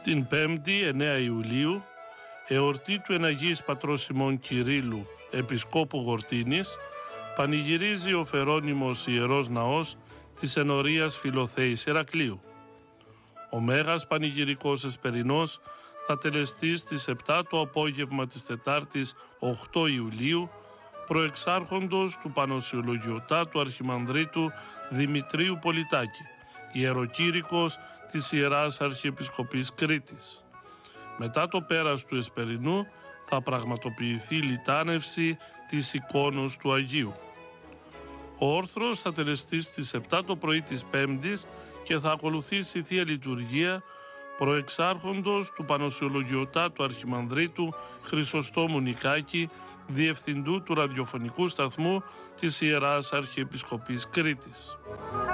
Την 5η 9 Ιουλίου, εορτή του Εναγίης Πατρός ημών Κυρίλλου, Επισκόπου Γορτίνης, πανηγυρίζει ο Φερόνιμος Ιερός Ναός της Ενορίας Φιλοθέης Ηρακλείου. Ο Μέγας Πανηγυρικός Εσπερινός θα τελεστεί στις 7 το απόγευμα της Τετάρτης 8 Ιουλίου, προεξάρχοντος του Πανοσιολογιωτάτου Αρχιμανδρίτου Δημητρίου Πολιτάκη, ιεροκήρυκος της Ιεράς Αρχιεπισκοπής Κρήτης. Μετά το πέρας του Εσπερινού θα πραγματοποιηθεί λιτάνευση της εικόνος του Αγίου. Ο όρθρος θα τελεστεί στις 7 το πρωί της Πέμπτης και θα ακολουθήσει η Θεία Λειτουργία προεξάρχοντος του Πανοσιολογιωτάτου Αρχιμανδρίτου Χρυσοστόμου Νικάκη, διευθυντού του ραδιοφωνικού σταθμού της Ιεράς Αρχιεπισκοπής Κρήτης.